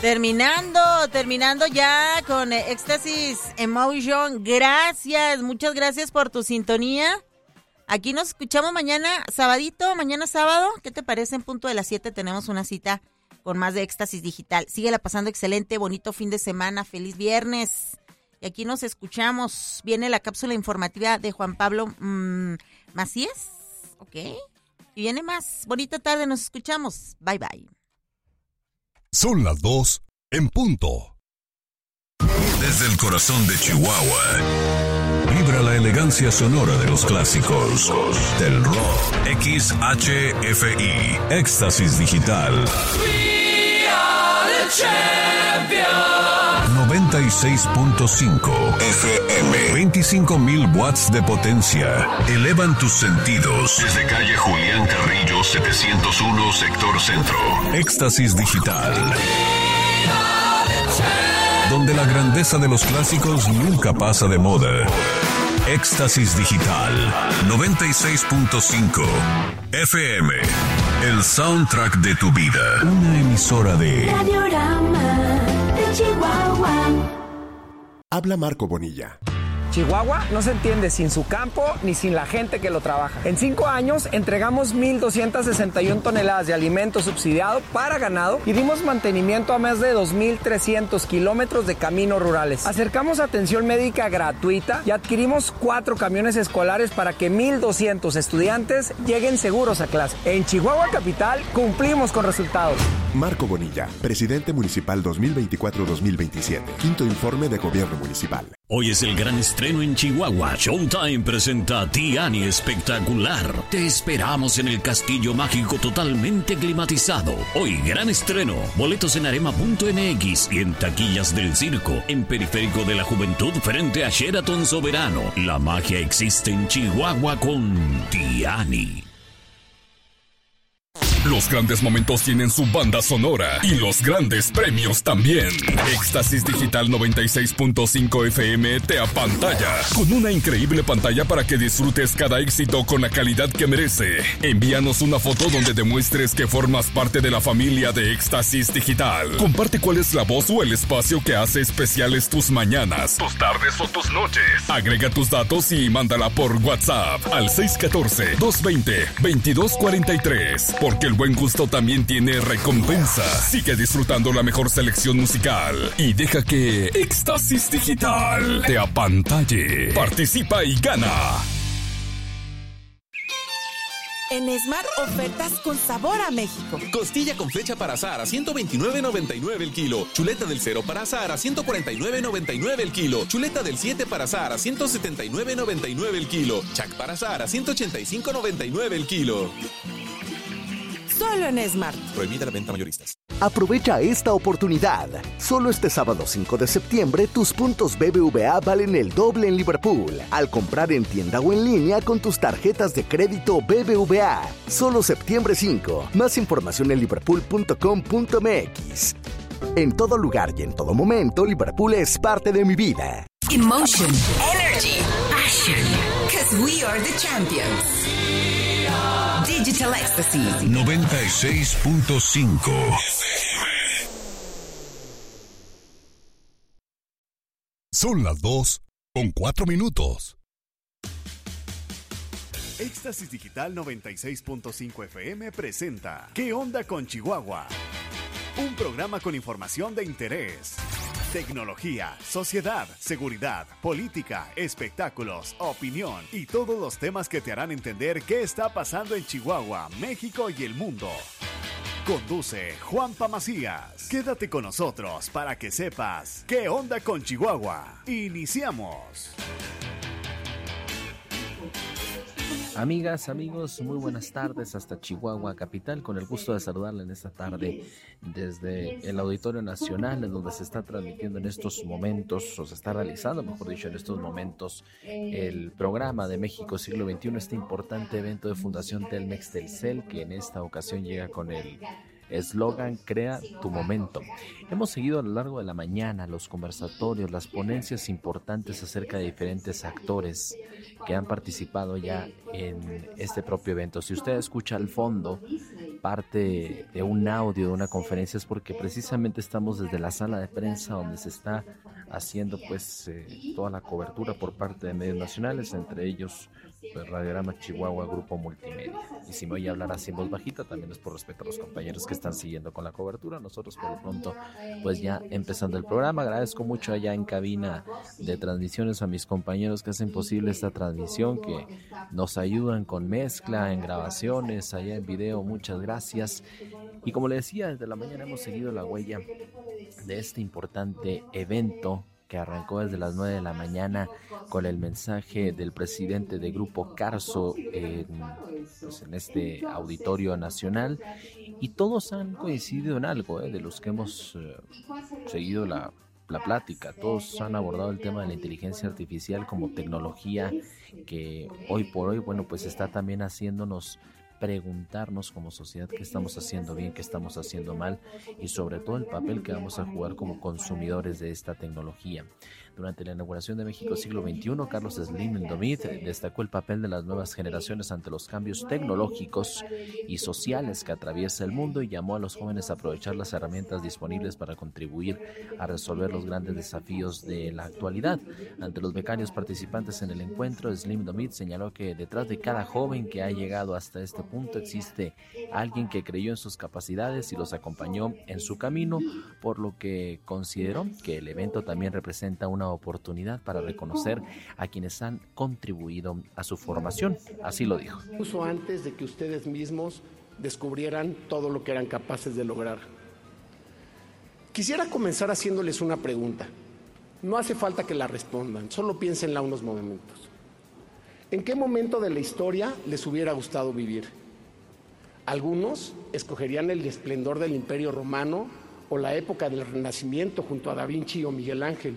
Terminando ya con Éxtasis Emotion. Gracias, muchas gracias por tu sintonía. Aquí nos escuchamos mañana sábado. ¿Qué te parece? En punto de las 7 tenemos una cita con más de Éxtasis Digital. Síguela pasando excelente, bonito fin de semana, feliz viernes. Y aquí nos escuchamos. Viene la cápsula informativa de Juan Pablo Macías. Ok. Y viene más. Bonita tarde, nos escuchamos. Bye, bye. Son las 2 en punto. Desde el corazón de Chihuahua, vibra la elegancia sonora de los clásicos del rock. XHFI, Éxtasis Digital. We are the champions. 96.5 FM. 25,000 watts de potencia. Elevan tus sentidos. Desde calle Julián Carrillo, 701, sector centro. Éxtasis Digital. Donde la grandeza de los clásicos nunca pasa de moda. Éxtasis Digital 96.5 FM. El soundtrack de tu vida. Una emisora de Radiorama de Chihuahua. Habla Marco Bonilla. Chihuahua no se entiende sin su campo ni sin la gente que lo trabaja. En 5 años entregamos 1,261 toneladas de alimento subsidiado para ganado y dimos mantenimiento a más de 2,300 kilómetros de caminos rurales. Acercamos atención médica gratuita y adquirimos 4 camiones escolares para que 1,200 estudiantes lleguen seguros a clase. En Chihuahua Capital cumplimos con resultados. Marco Bonilla, presidente municipal 2024-2027. Quinto informe de gobierno municipal. Hoy es el gran estreno en Chihuahua. Showtime presenta Tiani Espectacular. Te esperamos en el Castillo Mágico totalmente climatizado. Hoy gran estreno. Boletos en arema.mx y en taquillas del circo. En Periférico de la Juventud frente a Sheraton Soberano. La magia existe en Chihuahua con Tiani. Los grandes momentos tienen su banda sonora y los grandes premios también. Éxtasis Digital 96.5 FM te apantalla con una increíble pantalla para que disfrutes cada éxito con la calidad que merece. Envíanos una foto donde demuestres que formas parte de la familia de Éxtasis Digital. Comparte cuál es la voz o el espacio que hace especiales tus mañanas, tus tardes o tus noches. Agrega tus datos y mándala por WhatsApp al 614-220-2243. Porque el buen gusto también tiene recompensa. Sigue disfrutando la mejor selección musical y deja que Éxtasis Digital te apantalle. Participa y gana. En Smart, ofertas con sabor a México. Costilla con flecha para asar a $129.99 el kilo. Chuleta del 0 para asar a $149.99 el kilo. Chuleta del 7 para asar a $179.99 el kilo. Chac para asar a $185.99 el kilo. Solo en Smart. Prohibida la venta mayoristas. Aprovecha esta oportunidad. Solo este sábado 5 de septiembre, tus puntos BBVA valen el doble en Liverpool. Al comprar en tienda o en línea con tus tarjetas de crédito BBVA. Solo septiembre 5. Más información en liverpool.com.mx. En todo lugar y en todo momento, Liverpool es parte de mi vida. Emotion, energy, passion. 'Cause we are the champions. Digital Ecstasy 96.5. Son las 2:04. Éxtasis Digital 96.5 FM presenta ¿Qué onda con Chihuahua? Un programa con información de interés. Tecnología, sociedad, seguridad, política, espectáculos, opinión y todos los temas que te harán entender qué está pasando en Chihuahua, México y el mundo. Conduce Juanpa Macías. Quédate con nosotros para que sepas qué onda con Chihuahua. Iniciamos. Amigas, amigos, muy buenas tardes hasta Chihuahua Capital, con el gusto de saludarle en esta tarde desde el Auditorio Nacional, en donde se está transmitiendo en estos momentos, o se está realizando, mejor dicho, en estos momentos, el programa de México Siglo XXI, este importante evento de Fundación Telmex Telcel, que en esta ocasión llega con el eslogan Crea tu momento. Hemos seguido a lo largo de la mañana los conversatorios, las ponencias importantes acerca de diferentes actores que han participado ya en este propio evento. Si usted escucha al fondo parte de un audio de una conferencia es porque precisamente estamos desde la sala de prensa donde se está haciendo pues toda la cobertura por parte de medios nacionales, entre ellos pues, Radiograma Chihuahua, Grupo Multimedia. Y si me oye hablar así en voz bajita, también es por respeto a los compañeros que están siguiendo con la cobertura. Nosotros por lo pronto pues ya empezando el programa. Agradezco mucho allá en cabina de transmisiones a mis compañeros que hacen posible esta transmisión, que nos ayudan con mezcla, en grabaciones, allá en video. Muchas gracias. Y como le decía, desde la mañana hemos seguido la huella de este importante evento que arrancó desde las 9 de la mañana con el mensaje del presidente de Grupo Carso en este auditorio nacional, y todos han coincidido en algo, de los que hemos seguido la plática. Todos han abordado el tema de la inteligencia artificial como tecnología que hoy por hoy, bueno, pues está también haciéndonos preguntarnos como sociedad qué estamos haciendo bien, qué estamos haciendo mal, y sobre todo el papel que vamos a jugar como consumidores de esta tecnología. Durante la inauguración de México Siglo XXI, Carlos Slim Domit destacó el papel de las nuevas generaciones ante los cambios tecnológicos y sociales que atraviesa el mundo, y llamó a los jóvenes a aprovechar las herramientas disponibles para contribuir a resolver los grandes desafíos de la actualidad. Ante los becarios participantes en el encuentro, Slim Domit señaló que detrás de cada joven que ha llegado hasta este punto existe alguien que creyó en sus capacidades y los acompañó en su camino, por lo que consideró que el evento también representa una oportunidad para reconocer a quienes han contribuido a su formación. Así lo dijo. Incluso antes de que ustedes mismos descubrieran todo lo que eran capaces de lograr. Quisiera comenzar haciéndoles una pregunta. No hace falta que la respondan, solo piénsenla unos momentos. ¿En qué momento de la historia les hubiera gustado vivir? Algunos escogerían el esplendor del Imperio Romano o la época del Renacimiento junto a Da Vinci o Miguel Ángel.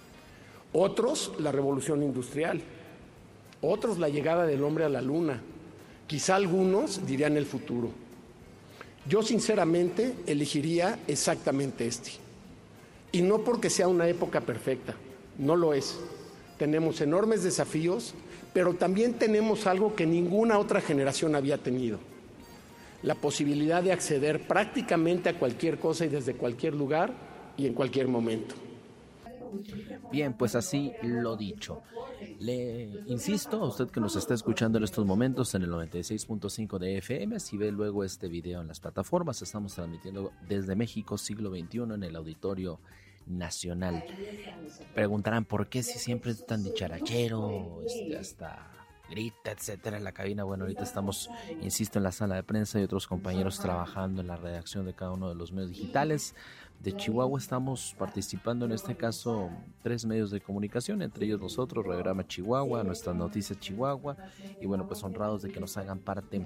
Otros, la Revolución Industrial. Otros, la llegada del hombre a la Luna. Quizá algunos dirían el futuro. Yo, sinceramente, elegiría exactamente este. Y no porque sea una época perfecta, no lo es. Tenemos enormes desafíos, pero también tenemos algo que ninguna otra generación había tenido: la posibilidad de acceder prácticamente a cualquier cosa y desde cualquier lugar y en cualquier momento. Bien, pues así lo dicho. Le insisto a usted que nos está escuchando en estos momentos en el 96.5 de FM, si ve luego este video en las plataformas, estamos transmitiendo desde México Siglo XXI en el Auditorio Nacional. Preguntarán por qué si siempre es tan dicharachero, hasta grita, etcétera, en la cabina. Bueno, ahorita estamos, insisto, en la sala de prensa y otros compañeros trabajando en la redacción de cada uno de los medios digitales de Chihuahua. Estamos participando en este caso 3 medios de comunicación, entre ellos nosotros, Radiograma Chihuahua, Nuestras Noticias Chihuahua, y bueno, pues honrados de que nos hagan parte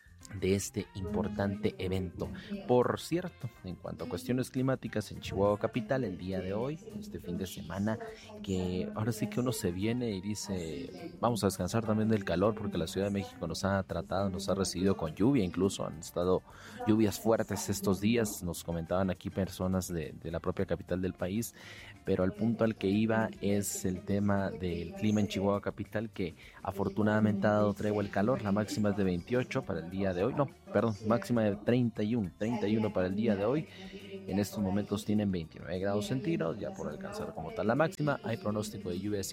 de este importante evento. Por cierto, en cuanto a cuestiones climáticas en Chihuahua capital, el día de hoy, este fin de semana, que ahora sí que uno se viene y dice vamos a descansar también del calor, porque la Ciudad de México nos ha recibido con lluvia, incluso han estado lluvias fuertes estos días, nos comentaban aquí personas de la propia capital del país, pero el punto al que iba es el tema del clima en Chihuahua capital, que afortunadamente ha dado tregua el calor. La máxima es de 28 para el día de hoy, máxima de 31 para el día de hoy. En estos momentos tienen 29 grados centígrados, ya por alcanzar como tal la máxima. Hay pronóstico de lluvia de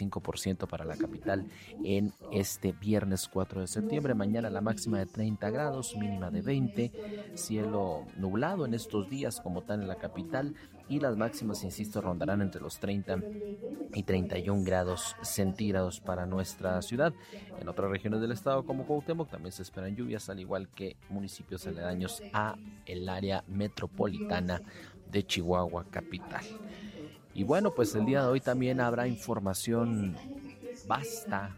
55% para la capital en este viernes 4 de septiembre. Mañana la máxima de 30 grados, mínima de 20. Cielo nublado en estos días como tal en la capital. Y las máximas, insisto, rondarán entre los 30 y 31 grados centígrados para nuestra ciudad. En otras regiones del estado como Cuauhtémoc también se esperan lluvias, al igual que municipios aledaños a el área metropolitana de Chihuahua capital. Y bueno, pues el día de hoy también habrá información vasta,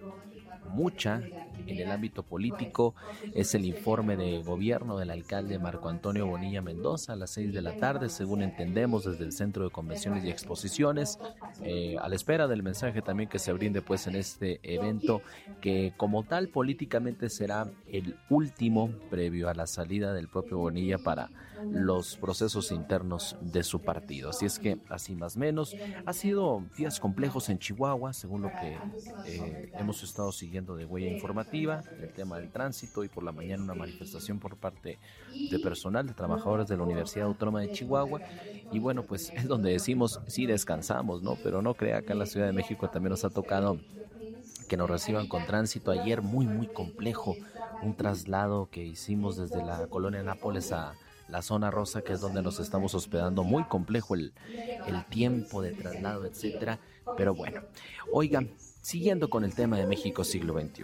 mucha, en el ámbito político. Es el informe de gobierno del alcalde Marco Antonio Bonilla Mendoza a las 6 de la tarde, según entendemos, desde el Centro de Convenciones y Exposiciones, a la espera del mensaje también que se brinde pues en este evento, que como tal políticamente será el último previo a la salida del propio Bonilla para los procesos internos de su partido. Así es que, así más o menos, ha sido días complejos en Chihuahua, según lo que hemos estado siguiendo de Huella Informativa, el tema del tránsito, y por la mañana una manifestación por parte de personal, de trabajadores de la Universidad Autónoma de Chihuahua. Y bueno, pues es donde decimos, sí descansamos, ¿no? Pero no crea, acá en la Ciudad de México también nos ha tocado que nos reciban con tránsito. Ayer muy complejo, un traslado que hicimos desde la colonia Nápoles a la zona rosa, que es donde nos estamos hospedando. Muy complejo el tiempo de traslado, etcétera. Pero bueno, oigan, siguiendo con el tema de México siglo XXI.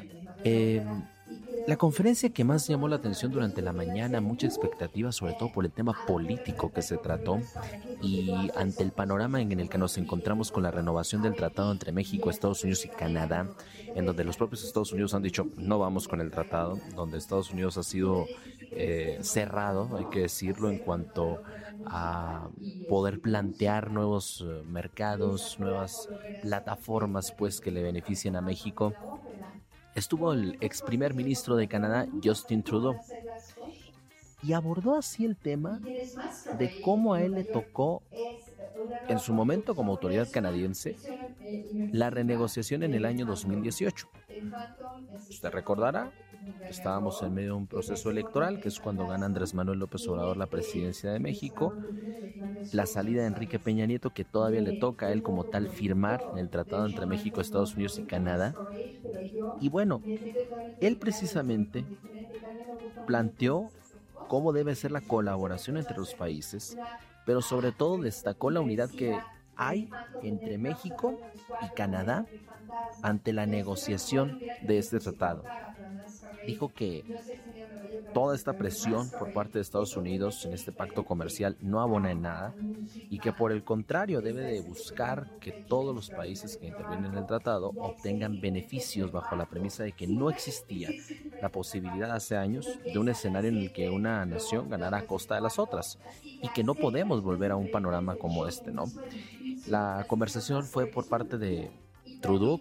La conferencia que más llamó la atención durante la mañana, mucha expectativa, sobre todo por el tema político que se trató, y ante el panorama en el que nos encontramos con la renovación del tratado entre México, Estados Unidos y Canadá, en donde los propios Estados Unidos han dicho no vamos con el tratado, donde Estados Unidos ha sido cerrado, hay que decirlo, en cuanto a poder plantear nuevos mercados, nuevas plataformas pues que le beneficien a México. Estuvo el ex primer ministro de Canadá, Justin Trudeau, y abordó así el tema de cómo a él le tocó, en su momento como autoridad canadiense, la renegociación en el año 2018. Usted recordará, estábamos en medio de un proceso electoral, que es cuando gana Andrés Manuel López Obrador la presidencia de México, la salida de Enrique Peña Nieto, que todavía le toca a él como tal firmar el tratado entre México, Estados Unidos y Canadá. Y bueno, él precisamente planteó cómo debe ser la colaboración entre los países, pero sobre todo destacó la unidad que hay entre México y Canadá ante la negociación de este tratado. Dijo que toda esta presión por parte de Estados Unidos en este pacto comercial no abona en nada, y que por el contrario debe de buscar que todos los países que intervienen en el tratado obtengan beneficios, bajo la premisa de que no existía la posibilidad hace años de un escenario en el que una nación ganara a costa de las otras, y que no podemos volver a un panorama como este, ¿no? La conversación fue por parte de Trudeau.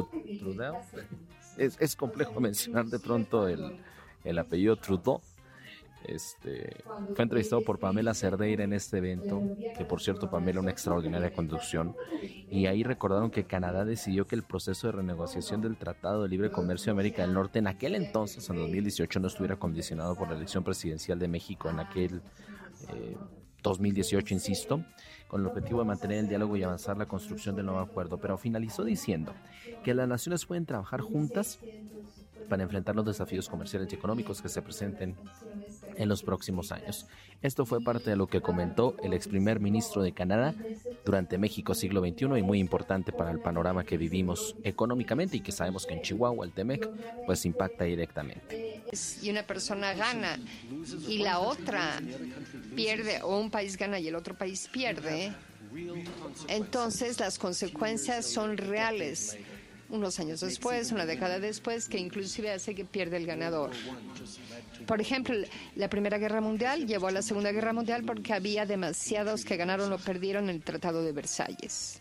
Es complejo mencionar de pronto el apellido Trudeau. Fue entrevistado por Pamela Cerdeira en este evento, que por cierto Pamela una extraordinaria conducción, y ahí recordaron que Canadá decidió que el proceso de renegociación del Tratado de Libre Comercio de América del Norte en aquel entonces, en 2018, no estuviera condicionado por la elección presidencial de México en aquel 2018, insisto, con el objetivo de mantener el diálogo y avanzar la construcción del nuevo acuerdo, pero finalizó diciendo que las naciones pueden trabajar juntas para enfrentar los desafíos comerciales y económicos que se presenten en los próximos años. Esto fue parte de lo que comentó el ex primer ministro de Canadá durante México siglo XXI, y muy importante para el panorama que vivimos económicamente, y que sabemos que en Chihuahua el TEMEC pues impacta directamente. Y una persona gana y la otra pierde, o un país gana y el otro país pierde, entonces las consecuencias son reales. Unos años después, una década después, que inclusive hace que pierda el ganador. Por ejemplo, la Primera Guerra Mundial llevó a la Segunda Guerra Mundial porque había demasiados que ganaron o perdieron el Tratado de Versalles.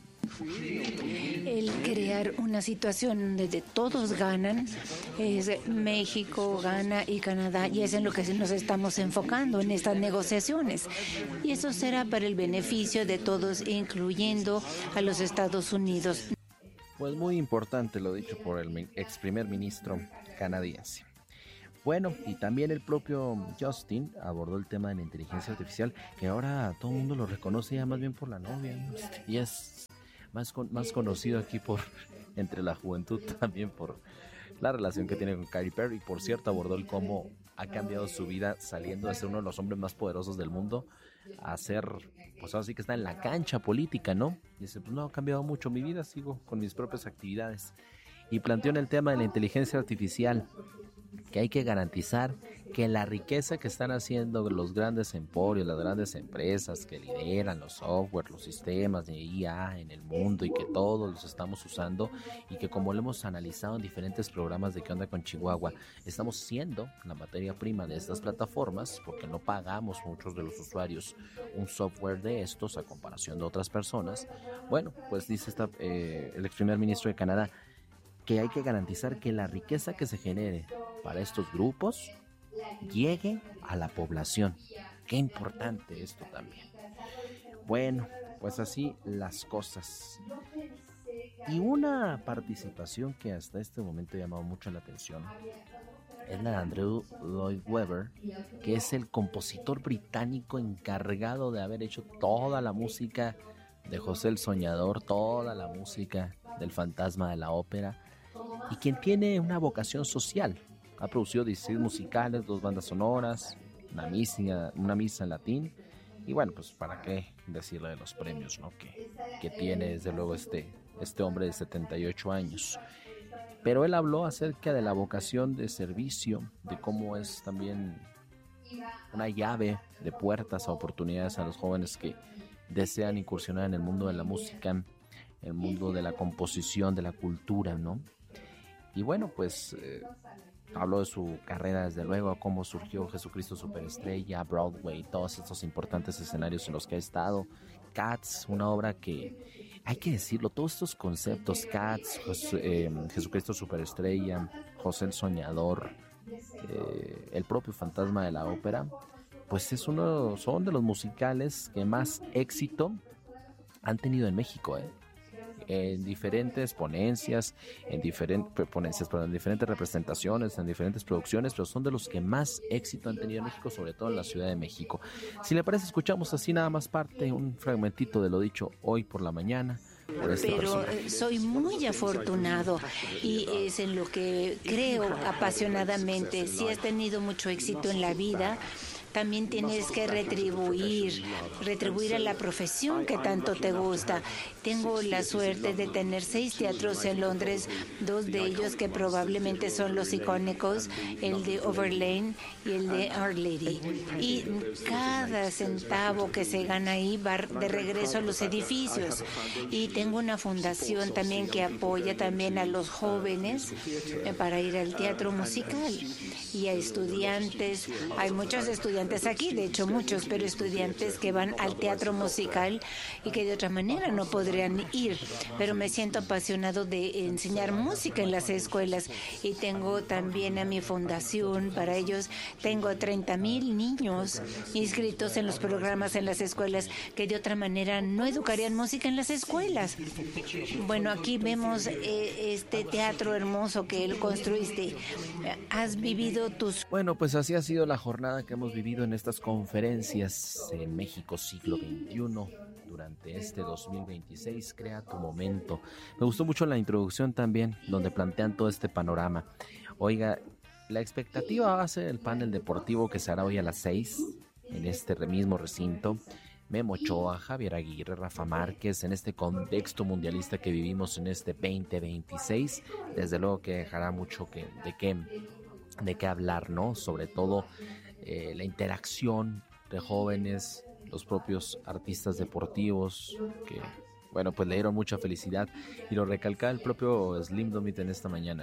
El crear una situación donde todos ganan, es México gana y Canadá, y es en lo que nos estamos enfocando en estas negociaciones. Y eso será para el beneficio de todos, incluyendo a los Estados Unidos. Pues muy importante lo dicho por el ex primer ministro canadiense. Bueno, y también el propio Justin abordó el tema de la inteligencia artificial, que ahora todo el mundo lo reconoce ya más bien por la novia, ¿no? Y es más conocido aquí entre la juventud, también por la relación que tiene con Katy Perry. Por cierto, abordó el cómo ha cambiado su vida saliendo de ser uno de los hombres más poderosos del mundo a ser, pues ahora sí que está en la cancha política, ¿no? Y dice, pues no ha cambiado mucho mi vida, sigo con mis propias actividades. Y planteó en el tema de la inteligencia artificial que hay que garantizar que la riqueza que están haciendo los grandes emporios, las grandes empresas que lideran los software, los sistemas de IA en el mundo, y que todos los estamos usando, y que como lo hemos analizado en diferentes programas de ¿Qué onda con Chihuahua?, estamos siendo la materia prima de estas plataformas, porque no pagamos muchos de los usuarios un software de estos a comparación de otras personas. Bueno, pues dice el ex primer ministro de Canadá que hay que garantizar que la riqueza que se genere para estos grupos llegue a la población. Qué importante esto también. Bueno, pues así las cosas. Y una participación que hasta este momento ha llamado mucho la atención es la de Andrew Lloyd Webber, que es el compositor británico encargado de haber hecho toda la música de José el Soñador, toda la música del Fantasma de la Ópera, y quien tiene una vocación social. Ha producido 16 musicales, 2 bandas sonoras, una misa en latín, y bueno, pues para qué decirle de los premios, ¿no? que tiene desde luego este hombre de 78 años. Pero él habló acerca de la vocación de servicio, de cómo es también una llave de puertas a oportunidades a los jóvenes que desean incursionar en el mundo de la música, el mundo de la composición, de la cultura, ¿no? Y bueno, pues habló de su carrera, desde luego, cómo surgió Jesucristo Superestrella, Broadway, todos estos importantes escenarios en los que ha estado. Cats, una obra que, hay que decirlo, todos estos conceptos, Cats, Jesucristo Superestrella, José el Soñador, el propio Fantasma de la Ópera, pues son de los musicales que más éxito han tenido en México, en diferentes ponencias, en diferentes representaciones, en diferentes producciones, pero son de los que más éxito han tenido en México, sobre todo en la Ciudad de México. Si le parece, escuchamos así nada más un fragmentito de lo dicho hoy por la mañana. Pero soy muy afortunado y es en lo que creo apasionadamente. Si has tenido mucho éxito en la vida, también tienes que retribuir a la profesión que tanto te gusta. Tengo la suerte de tener 6 teatros en Londres, 2 de ellos que probablemente son los icónicos, el de Overlane y el de Our Lady. Y cada centavo que se gana ahí va de regreso a los edificios. Y tengo una fundación también que apoya también a los jóvenes para ir al teatro musical. Y a estudiantes, hay muchos estudiantes aquí, de hecho muchos, pero estudiantes que van al teatro musical y que de otra manera no podrían ir, pero me siento apasionado de enseñar música en las escuelas y tengo también a mi fundación para ellos. Tengo 30,000 niños inscritos en los programas en las escuelas que de otra manera no educarían música en las escuelas. Bueno, aquí vemos este teatro hermoso que él construiste. ¿Has vivido tus...? Bueno, pues así ha sido la jornada que hemos vivido en estas conferencias en México siglo XXI durante este 2026. Crea tu momento. Me gustó mucho la introducción también, donde plantean todo este panorama. Oiga, la expectativa va a ser el panel deportivo que se hará hoy a las 6 en este mismo recinto. Memo Ochoa, Javier Aguirre, Rafa Márquez, en este contexto mundialista que vivimos en este 2026, desde luego que dejará mucho de qué hablar, ¿no? Sobre todo la interacción de jóvenes, los propios artistas deportivos que, bueno, pues le dieron mucha felicidad, y lo recalcaba el propio Slim Domit en esta mañana,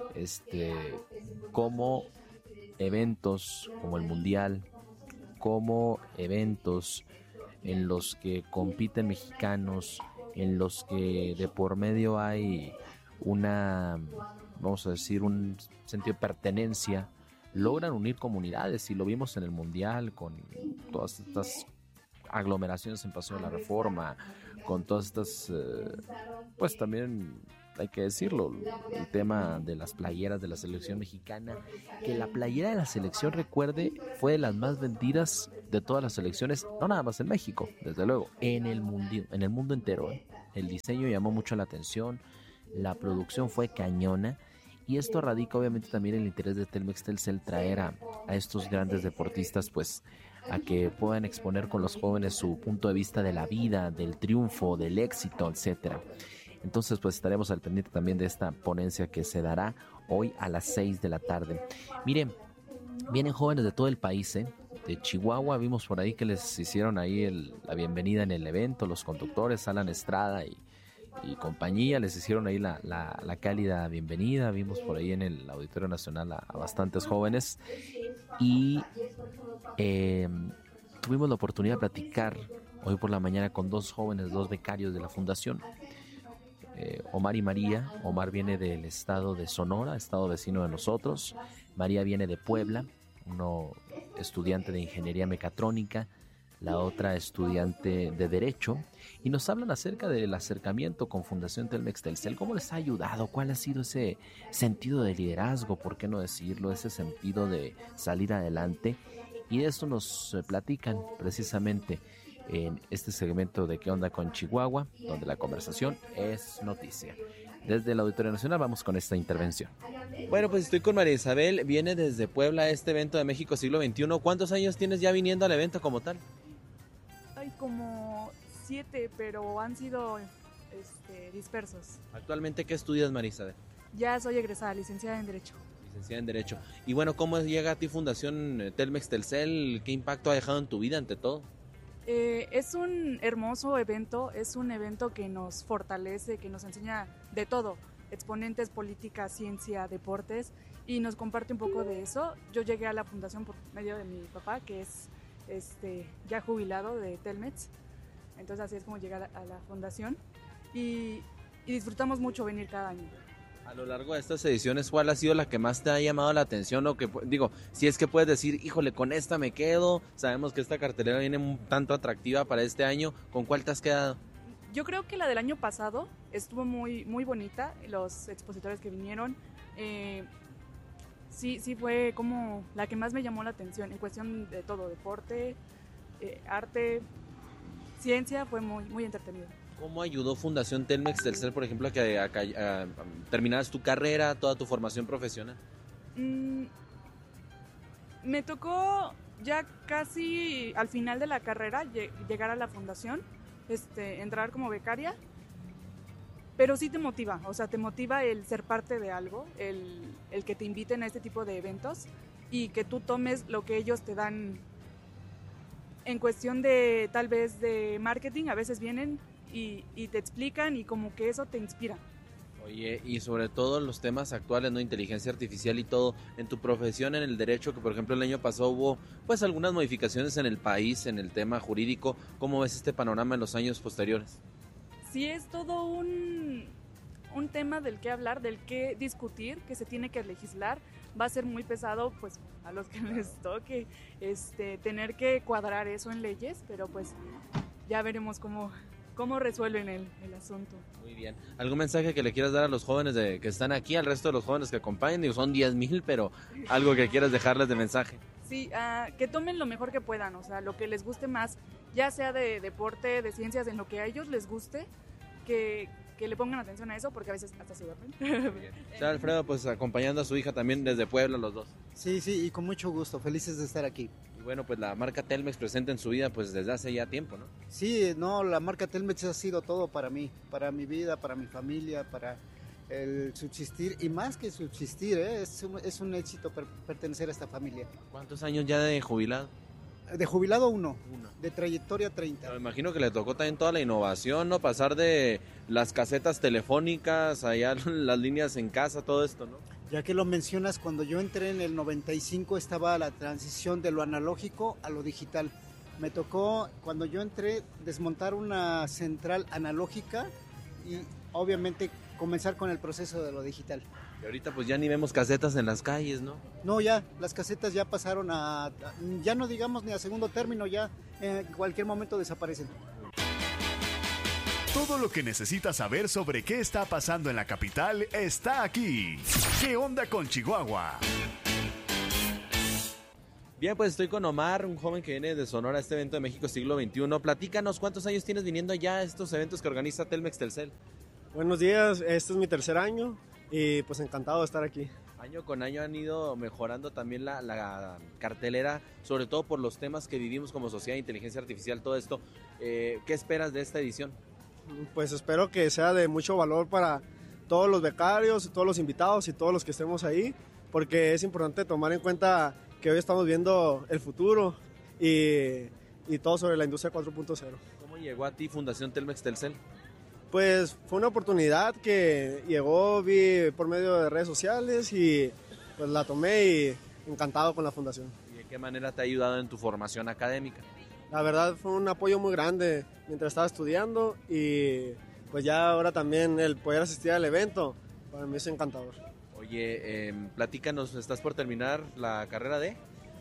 como eventos como el Mundial, como eventos en los que compiten mexicanos, en los que de por medio hay vamos a decir, un sentido de pertenencia, logran unir comunidades, y lo vimos en el Mundial con todas estas aglomeraciones en Paseo de la Reforma, con todas estas, pues también hay que decirlo, el tema de las playeras de la selección mexicana, que la playera de la selección, recuerde, fue de las más vendidas de todas las selecciones, no nada más en México, desde luego, en el mundo entero. El diseño llamó mucho la atención, la producción fue cañona, y esto radica obviamente también en el interés de Telmex Telcel traer a estos grandes deportistas, pues a que puedan exponer con los jóvenes su punto de vista de la vida, del triunfo, del éxito, etcétera. Entonces pues estaremos al pendiente también de esta ponencia que se dará hoy a las 6 de la tarde. Miren, vienen jóvenes de todo el país, de Chihuahua. Vimos por ahí que les hicieron ahí la bienvenida en el evento, los conductores, Alan Estrada y compañía, les hicieron ahí la cálida bienvenida. Vimos por ahí en el Auditorio Nacional a bastantes jóvenes, y tuvimos la oportunidad de platicar hoy por la mañana con 2 jóvenes, 2 becarios de la fundación, Omar y María. Omar viene del estado de Sonora, estado vecino de nosotros. María viene de Puebla, estudiante de Ingeniería Mecatrónica, la otra estudiante de Derecho, y nos hablan acerca del acercamiento con Fundación Telmex Telcel. ¿Cómo les ha ayudado? ¿Cuál ha sido ese sentido de liderazgo? ¿Por qué no decirlo? Ese sentido de salir adelante. Y de esto nos platican precisamente en este segmento de ¿Qué onda con Chihuahua?, donde la conversación es noticia. Desde el Auditorio Nacional vamos con esta intervención. Bueno, pues estoy con María Isabel, viene desde Puebla a este evento de México Siglo XXI. ¿Cuántos años tienes ya viniendo al evento como tal? Hay como 7, pero han sido dispersos. ¿Actualmente qué estudias, María Isabel? Ya soy egresada, licenciada en Derecho. Licenciada en Derecho. Y bueno, ¿cómo llega a ti Fundación Telmex Telcel? ¿Qué impacto ha dejado en tu vida ante todo? Es un hermoso evento, es un evento que nos fortalece, que nos enseña de todo, exponentes, política, ciencia, deportes, y nos comparte un poco de eso. Yo llegué a la fundación por medio de mi papá, que es ya jubilado de Telmex, entonces así es como llegar a la fundación, y disfrutamos mucho venir cada año. A lo largo de estas ediciones, ¿cuál ha sido la que más te ha llamado la atención? O que, digo, si es que puedes decir, híjole, con esta me quedo. Sabemos que esta cartelera viene un tanto atractiva para este año. ¿Con cuál te has quedado? Yo creo que la del año pasado estuvo muy, muy bonita. Los expositores que vinieron, sí fue como la que más me llamó la atención. En cuestión de todo, deporte, arte, ciencia, fue muy, muy entretenido. ¿Cómo ayudó Fundación Telmex Telcel, por ejemplo, a que terminaras tu carrera, toda tu formación profesional? Me tocó ya casi al final de la carrera llegar a la fundación, entrar como becaria, pero sí te motiva, o sea, te motiva el ser parte de algo, el que te inviten a este tipo de eventos y que tú tomes lo que ellos te dan en cuestión de tal vez de marketing. A veces vienen y te explican y como que eso te inspira. Oye, y sobre todo los temas actuales, ¿no? Inteligencia artificial y todo, en tu profesión, en el derecho, que por ejemplo el año pasado hubo pues algunas modificaciones en el país, en el tema jurídico. ¿Cómo ves este panorama en los años posteriores? Sí, es todo un tema del que hablar, del que discutir, que se tiene que legislar. Va a ser muy pesado pues a los que les toque tener que cuadrar eso en leyes, pero pues ya veremos cómo resuelven el asunto. Muy bien. ¿Algún mensaje que le quieras dar a los jóvenes que están aquí, al resto de los jóvenes que acompañan? Digo, son 10,000, pero algo que quieras dejarles de mensaje. Sí, que tomen lo mejor que puedan, o sea, lo que les guste más, ya sea de deporte, de ciencias, en lo que a ellos les guste, que le pongan atención a eso, porque a veces hasta se duermen. Está Alfredo, pues acompañando a su hija también desde Puebla, los dos. Sí, y con mucho gusto, felices de estar aquí. Y bueno, pues la marca Telmex presente en su vida pues desde hace ya tiempo, ¿no? Sí, la marca Telmex ha sido todo para mí, para mi vida, para mi familia, para el subsistir, y más que subsistir, es un éxito pertenecer a esta familia. ¿Cuántos años ya de jubilado? De jubilado uno, de trayectoria 30. Me imagino que le tocó también toda la innovación, ¿no? Pasar de las casetas telefónicas, allá las líneas en casa, todo esto, ¿no? Ya que lo mencionas, cuando yo entré en el 95 estaba la transición de lo analógico a lo digital. Me tocó, cuando yo entré, desmontar una central analógica y obviamente comenzar con el proceso de lo digital. Y ahorita pues ya ni vemos casetas en las calles, ¿no? No, ya, las casetas ya pasaron ya no digamos ni a segundo término, ya en cualquier momento desaparecen. Todo lo que necesitas saber sobre qué está pasando en la capital está aquí. ¿Qué onda con Chihuahua? Bien, pues estoy con Omar, un joven que viene de Sonora a este evento de México Siglo XXI. Platícanos, ¿cuántos años tienes viniendo ya a estos eventos que organiza Telmex Telcel? Buenos días, este es mi tercer año y pues encantado de estar aquí. Año con año han ido mejorando también la cartelera, sobre todo por los temas que vivimos como sociedad, inteligencia artificial, todo esto. ¿Qué esperas de esta edición? Pues espero que sea de mucho valor para todos los becarios, todos los invitados y todos los que estemos ahí, porque es importante tomar en cuenta que hoy estamos viendo el futuro y todo sobre la industria 4.0. ¿Cómo llegó a ti Fundación Telmex Telcel? Pues fue una oportunidad que vi por medio de redes sociales y pues la tomé y encantado con la fundación. ¿Y de qué manera te ha ayudado en tu formación académica? La verdad fue un apoyo muy grande mientras estaba estudiando y pues ya ahora también el poder asistir al evento para mí es encantador. Oye, platícanos, ¿estás por terminar la carrera de?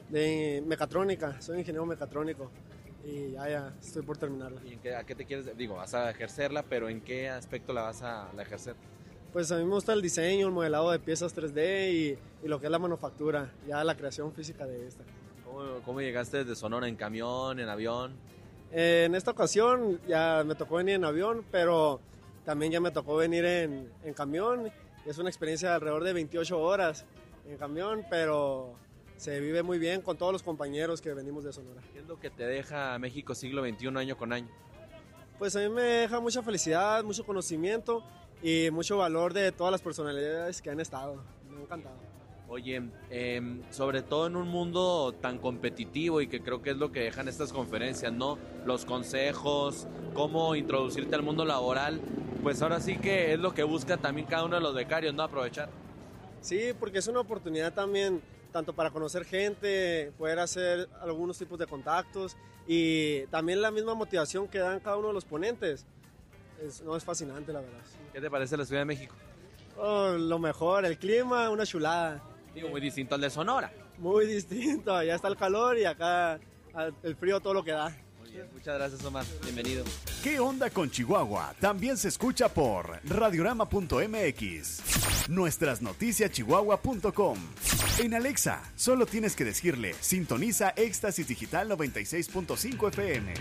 de mecatrónica, soy ingeniero mecatrónico y ya estoy por terminarla. ¿Y a qué te quieres, vas a ejercerla, pero en qué aspecto la vas a ejercer? Pues a mí me gusta el diseño, el modelado de piezas 3D y lo que es la manufactura, ya la creación física de esta. ¿Cómo llegaste desde Sonora? ¿En camión, en avión? En esta ocasión ya me tocó venir en avión, pero también ya me tocó venir en camión. Es una experiencia de alrededor de 28 horas en camión, pero se vive muy bien con todos los compañeros que venimos de Sonora. ¿Qué es lo que te deja México siglo XXI año con año? Pues a mí me deja mucha felicidad, mucho conocimiento y mucho valor de todas las personalidades que han estado. Me ha encantado. Oye, sobre todo en un mundo tan competitivo y que creo que es lo que dejan estas conferencias, ¿no? Los consejos, cómo introducirte al mundo laboral, pues ahora sí que es lo que busca también cada uno de los becarios, ¿no? Aprovechar. Sí, porque es una oportunidad también, tanto para conocer gente, poder hacer algunos tipos de contactos y también la misma motivación que dan cada uno de los ponentes. Es fascinante, la verdad. ¿Qué te parece la Ciudad de México? Oh, lo mejor, el clima, una chulada. Digo, muy distinto al de Sonora. Muy distinto, allá está el calor y acá el frío todo lo que da. Muy bien, muchas gracias, Omar, bienvenido. ¿Qué onda con Chihuahua? También se escucha por radiorama.mx, nuestras noticias chihuahua.com. En Alexa, solo tienes que decirle, sintoniza Éxtasis Digital 96.5 FM.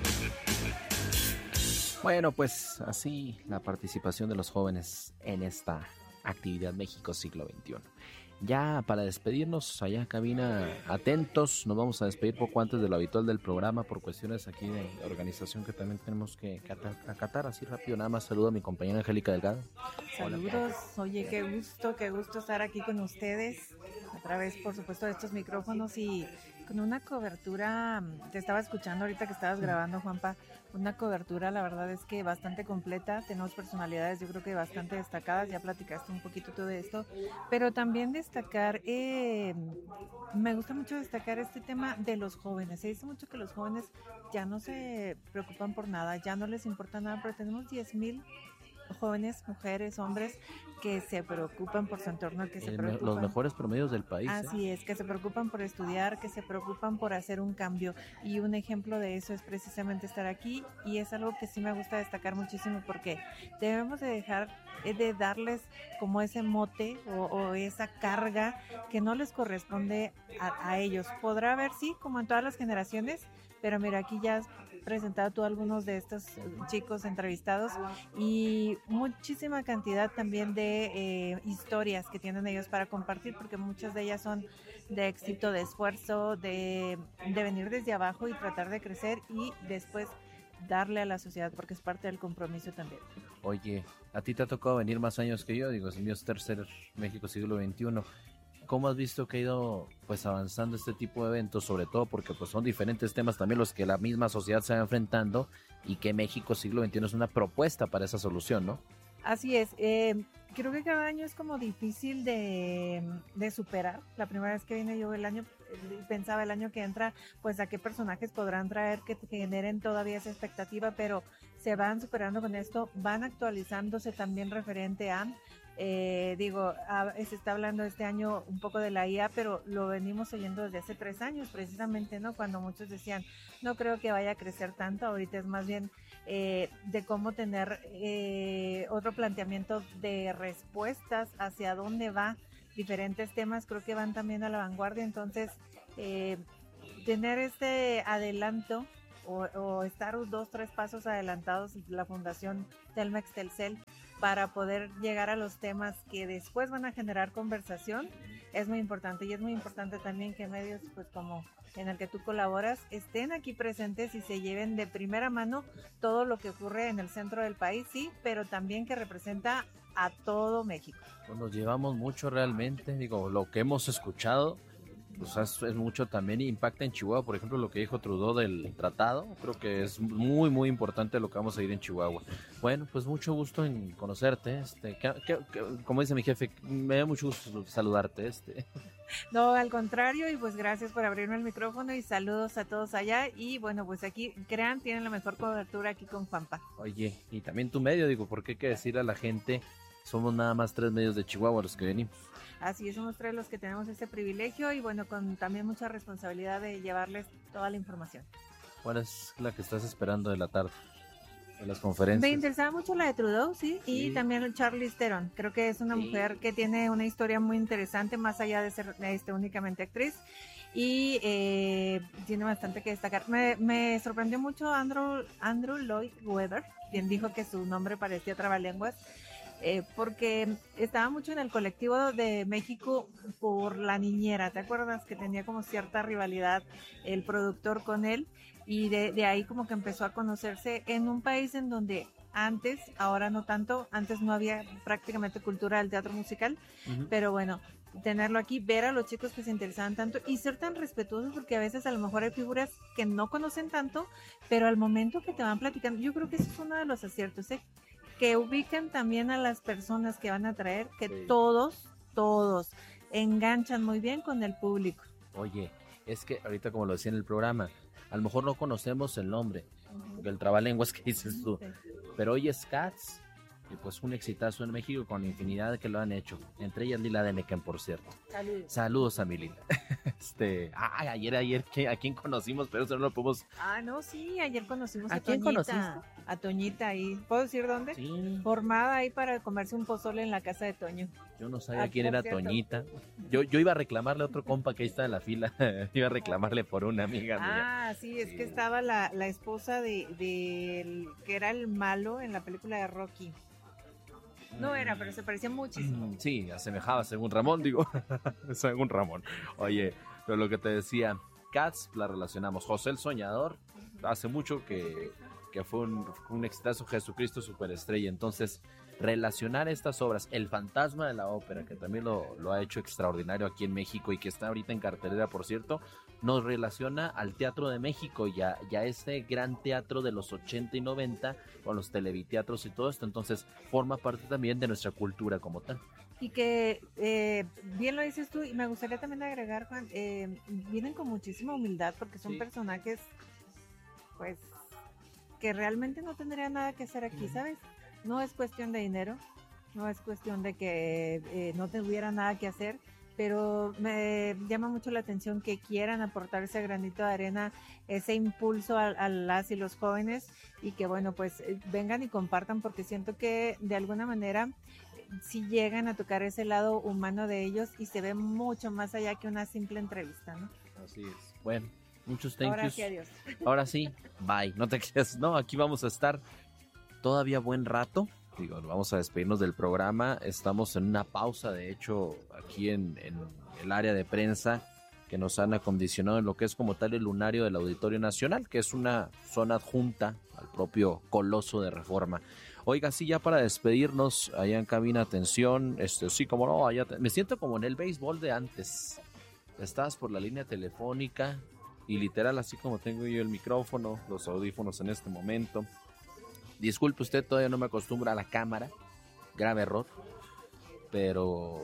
Bueno, pues así la participación de los jóvenes en esta actividad México siglo XXI. Ya para despedirnos, allá en cabina, atentos, nos vamos a despedir poco antes de lo habitual del programa por cuestiones aquí de organización que también tenemos que acatar así rápido. Nada más saludo a mi compañera Angélica Delgado. Saludos, oye, qué gusto estar aquí con ustedes a través, por supuesto, de estos micrófonos y con una cobertura. Te estaba escuchando ahorita que estabas grabando, Juanpa, una cobertura, la verdad es que bastante completa. Tenemos personalidades, yo creo que bastante destacadas, ya platicaste un poquito todo esto, pero también destacar, me gusta mucho destacar este tema de los jóvenes. Se dice mucho que los jóvenes ya no se preocupan por nada, ya no les importa nada, pero tenemos 10,000 jóvenes, mujeres, hombres que se preocupan por su entorno, que se preocupan. Los mejores promedios del país. Así es, que se preocupan por estudiar, que se preocupan por hacer un cambio. Y un ejemplo de eso es precisamente estar aquí, y es algo que sí me gusta destacar muchísimo porque debemos de dejar de darles como ese mote o esa carga que no les corresponde a ellos. Podrá haber, sí, como en todas las generaciones, pero mira, aquí ya has presentado tú algunos de estos chicos entrevistados y muchísima cantidad también de historias que tienen ellos para compartir, porque muchas de ellas son de éxito, de esfuerzo, de venir desde abajo y tratar de crecer y después darle a la sociedad, porque es parte del compromiso también. Oye, a ti te ha tocado venir más años que yo, digo, es mío, es tercer México siglo XXI. ¿Cómo has visto que ha ido pues avanzando este tipo de eventos? Sobre todo porque pues son diferentes temas también los que la misma sociedad se va enfrentando y que México siglo XXI es una propuesta para esa solución, ¿no? Así es, creo que cada año es como difícil de superar. La primera vez que vine yo pensaba el año que entra, pues a qué personajes podrán traer que generen todavía esa expectativa, pero se van superando con esto, van actualizándose también referente a... se está hablando este año un poco de la IA, pero lo venimos oyendo desde hace 3 años precisamente, ¿no? Cuando muchos decían, no creo que vaya a crecer tanto, ahorita es más bien de cómo tener otro planteamiento de respuestas hacia dónde va diferentes temas, creo que van también a la vanguardia, entonces tener este adelanto o estar 2-3 pasos adelantados la Fundación Telmex Telcel para poder llegar a los temas que después van a generar conversación es muy importante, y es muy importante también que medios pues como en el que tú colaboras estén aquí presentes y se lleven de primera mano todo lo que ocurre en el centro del país, sí, pero también que representa a todo México. Pues nos llevamos mucho realmente, digo, lo que hemos escuchado pues es mucho también, y impacta en Chihuahua, por ejemplo, lo que dijo Trudeau del tratado, creo que es muy, muy importante lo que vamos a ir en Chihuahua. Bueno, pues mucho gusto en conocerte, como dice mi jefe, me da mucho gusto saludarte. No, al contrario, y pues gracias por abrirme el micrófono y saludos a todos allá, y bueno, pues aquí, tienen la mejor cobertura aquí con Juanpa. Oye, y también tu medio, digo, porque hay que decirle a la gente Somos nada más 3 medios de Chihuahua los que venimos. Así es, somos 3 los que tenemos este privilegio y bueno, con también mucha responsabilidad de llevarles toda la información. ¿Cuál es la que estás esperando de la tarde? De las conferencias. Me interesaba mucho la de Trudeau, sí, y también Charlize Theron. Creo que es una mujer que tiene una historia muy interesante, más allá de ser únicamente actriz, y tiene bastante que destacar. Me sorprendió mucho Andrew Lloyd Webber, quien dijo que su nombre parecía trabalenguas, porque estaba mucho en el colectivo de México por la niñera. ¿Te acuerdas que tenía como cierta rivalidad el productor con él? Y de ahí como que empezó a conocerse en un país en donde antes, ahora no tanto, antes no había prácticamente cultura del teatro musical, pero bueno, tenerlo aquí, ver a los chicos que se interesaban tanto y ser tan respetuosos, porque a veces a lo mejor hay figuras que no conocen tanto, pero al momento que te van platicando, yo creo que eso es uno de los aciertos, que ubican también a las personas que van a traer, que todos enganchan muy bien con el público. Oye, es que ahorita como lo decía en el programa, a lo mejor no conocemos el nombre, el trabalenguas que dices tú, pero hoy es Cats, y pues un exitazo en México con infinidad de que lo han hecho, entre ellas Lila Deneken, por cierto. Saludos a mi Lila. Ayer, ¿a quién conocimos? Pero eso no lo podemos... no, sí, ayer conocimos ¿A a quién Toñita. conociste? A Toñita ahí. ¿Puedo decir dónde? Sí. Formada ahí para comerse un pozole en la casa de Toño. Yo no sabía quién era Toñita. Yo iba a reclamarle a otro compa que ahí está en la fila. Iba a reclamarle por una amiga mía. Sí, es que estaba la esposa de que era el malo en la película de Rocky. No era, pero se parecía muchísimo. Sí, asemejaba según Ramón, según Ramón. Oye, pero lo que te decía, Cats la relacionamos. José el Soñador, hace mucho que fue un exitazo, Jesucristo Superestrella. Entonces, relacionar estas obras, El Fantasma de la Ópera, que también lo ha hecho extraordinario aquí en México y que está ahorita en cartelera, por cierto, nos relaciona al Teatro de México, ya este gran teatro de los 80 y 90, con los televiteatros y todo esto. Entonces, forma parte también de nuestra cultura como tal. Y que, bien lo dices tú, y me gustaría también agregar, Juan, vienen con muchísima humildad, porque son personajes, pues, que realmente no tendrían nada que hacer aquí, ¿sabes? No es cuestión de dinero, no es cuestión de que no tuviera nada que hacer, pero me llama mucho la atención que quieran aportar ese granito de arena, ese impulso a las y los jóvenes, y que bueno, pues vengan y compartan, porque siento que de alguna manera sí llegan a tocar ese lado humano de ellos y se ve mucho más allá que una simple entrevista, ¿no? Así es. Bueno, muchos thank yous. Ahora sí, adiós. Ahora sí, bye. No te quedes. No, aquí vamos a estar todavía buen rato. Vamos a despedirnos del programa. Estamos en una pausa, de hecho, aquí en el área de prensa, que nos han acondicionado en lo que es como tal el lunario del Auditorio Nacional, que es una zona adjunta al propio Coloso de Reforma. Oiga, sí, ya para despedirnos, allá en cabina, atención, sí, como no, me siento como en el béisbol de antes. Estás por la línea telefónica y literal, así como tengo yo el micrófono, los audífonos en este momento. Disculpe usted, todavía no me acostumbro a la cámara, grave error, pero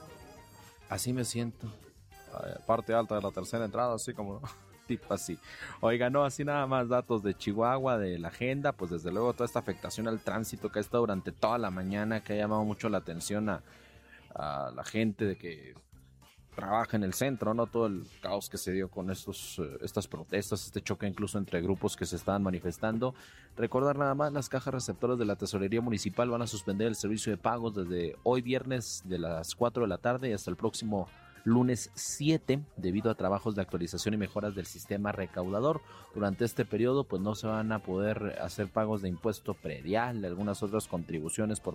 así me siento. Parte alta de la tercera entrada, así como tipo así. Oiga, no, así nada más datos de Chihuahua, de la agenda, pues desde luego toda esta afectación al tránsito que ha estado durante toda la mañana, que ha llamado mucho la atención a la gente de que trabaja en el centro, ¿no? Todo el caos que se dio con estas protestas, este choque incluso entre grupos que se estaban manifestando. Recordar nada más, las cajas receptoras de la Tesorería Municipal van a suspender el servicio de pagos desde hoy viernes de las 4 de la tarde y hasta el próximo lunes 7, debido a trabajos de actualización y mejoras del sistema recaudador. Durante este periodo pues no se van a poder hacer pagos de impuesto predial, de algunas otras contribuciones por